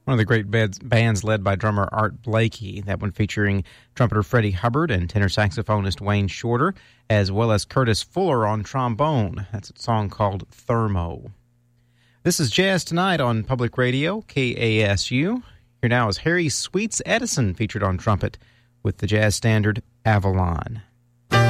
One of the great bands led by drummer Art Blakey, that one featuring trumpeter Freddie Hubbard and tenor saxophonist Wayne Shorter, as well as Curtis Fuller on trombone. That's a song called Thermo. This is Jazz Tonight on Public Radio, KASU. Here now is Harry Sweets Edison featured on trumpet with the jazz standard Avalon.